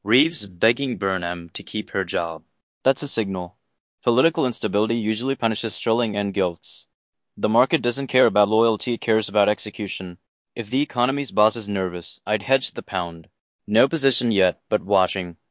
Reeves begging Burnham to keep her job. That's a signal. Political instability usually punishes strolling and gilts. The market doesn't care about loyalty, it cares about execution. If the economy's boss is nervous, I'd hedge the pound. No position yet, but watching.